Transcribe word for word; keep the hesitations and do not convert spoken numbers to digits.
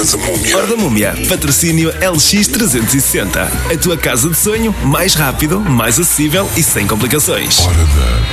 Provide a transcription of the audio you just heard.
da Múmia. Hora da Múmia, patrocínio L X trezentos e sessenta. A tua casa de sonho, mais rápido, mais acessível e sem complicações. Hora da